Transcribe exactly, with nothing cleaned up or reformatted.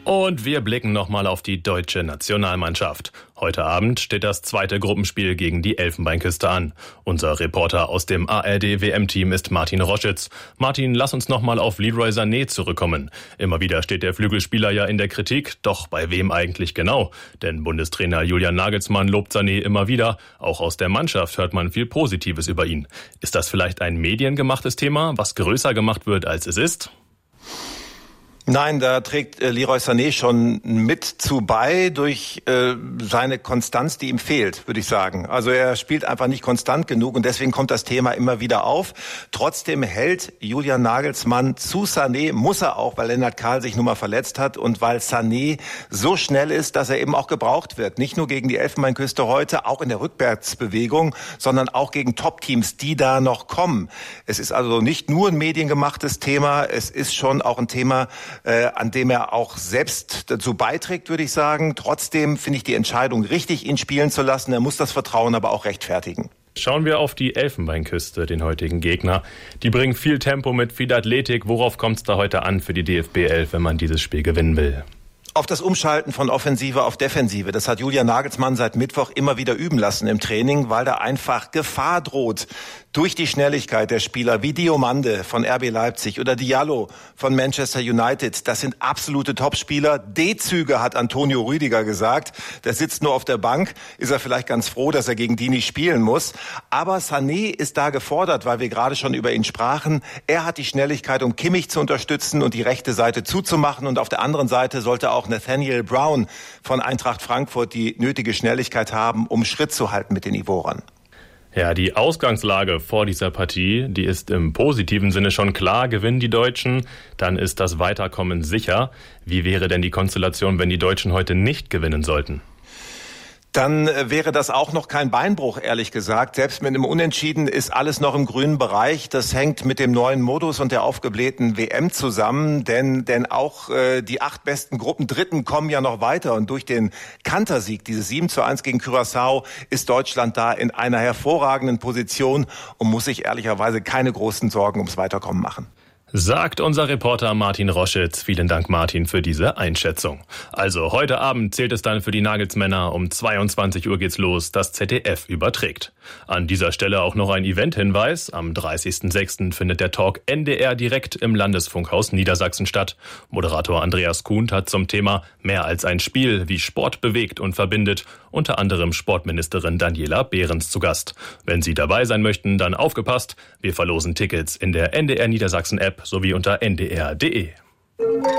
Und wir blicken nochmal auf die deutsche Nationalmannschaft. Heute Abend steht das zweite Gruppenspiel gegen die Elfenbeinküste an. Unser Reporter aus dem A R D W M-Team ist Martin Roschitz. Martin, lass uns nochmal auf Leroy Sané zurückkommen. Immer wieder steht der Flügelspieler ja in der Kritik, doch bei wem eigentlich genau? Denn Bundestrainer Julian Nagelsmann lobt Sané immer wieder. Auch aus der Mannschaft hört man viel Positives über ihn. Ist das vielleicht ein mediengemachtes Thema, was größer gemacht wird, als es ist? Nein, da trägt äh, Leroy Sané schon mit zu bei durch äh, seine Konstanz, die ihm fehlt, würde ich sagen. Also er spielt einfach nicht konstant genug und deswegen kommt das Thema immer wieder auf. Trotzdem hält Julian Nagelsmann zu Sané, muss er auch, weil Lennart Kahl sich nun mal verletzt hat und weil Sané so schnell ist, dass er eben auch gebraucht wird. Nicht nur gegen die Elfenbeinküste heute, auch in der Rückwärtsbewegung, sondern auch gegen Top-Teams, die da noch kommen. Es ist also nicht nur ein mediengemachtes Thema, es ist schon auch ein Thema, Äh, an dem er auch selbst dazu beiträgt, würde ich sagen. Trotzdem finde ich die Entscheidung richtig, ihn spielen zu lassen. Er muss das Vertrauen aber auch rechtfertigen. Schauen wir auf die Elfenbeinküste, den heutigen Gegner. Die bringen viel Tempo mit, viel Athletik. Worauf kommt es da heute an für die D F B elf, wenn man dieses Spiel gewinnen will? Auf das Umschalten von Offensive auf Defensive. Das hat Julian Nagelsmann seit Mittwoch immer wieder üben lassen im Training, weil da einfach Gefahr droht. Durch die Schnelligkeit der Spieler wie Diomande von R B Leipzig oder Diallo von Manchester United. Das sind absolute Topspieler. D-Züge, hat Antonio Rüdiger gesagt. Der sitzt nur auf der Bank. Ist er vielleicht ganz froh, dass er gegen die nicht spielen muss. Aber Sané ist da gefordert, weil wir gerade schon über ihn sprachen. Er hat die Schnelligkeit, um Kimmich zu unterstützen und die rechte Seite zuzumachen. Und auf der anderen Seite sollte auch Nathaniel Brown von Eintracht Frankfurt die nötige Schnelligkeit haben, um Schritt zu halten mit den Ivorern. Ja, die Ausgangslage vor dieser Partie, die ist im positiven Sinne schon klar. Gewinnen die Deutschen, dann ist das Weiterkommen sicher. Wie wäre denn die Konstellation, wenn die Deutschen heute nicht gewinnen sollten? Dann wäre das auch noch kein Beinbruch, ehrlich gesagt. Selbst mit einem Unentschieden ist alles noch im grünen Bereich. Das hängt mit dem neuen Modus und der aufgeblähten W M zusammen. Denn, denn auch äh, die acht besten Gruppendritten kommen ja noch weiter. Und durch den Kantersieg, dieses sieben zu eins gegen Curaçao, ist Deutschland da in einer hervorragenden Position und muss sich ehrlicherweise keine großen Sorgen ums Weiterkommen machen. Sagt unser Reporter Martin Roschitz. Vielen Dank, Martin, für diese Einschätzung. Also heute Abend zählt es dann für die Nagelsmänner. Um zweiundzwanzig Uhr geht's los, das Z D F überträgt. An dieser Stelle auch noch ein Event-Hinweis. Am dreißigsten sechsten findet der Talk N D R direkt im Landesfunkhaus Niedersachsen statt. Moderator Andreas Kuhn hat zum Thema Mehr als ein Spiel, wie Sport bewegt und verbindet, unter anderem Sportministerin Daniela Behrens zu Gast. Wenn Sie dabei sein möchten, dann aufgepasst. Wir verlosen Tickets in der N D R Niedersachsen App sowie unter n d r punkt d e.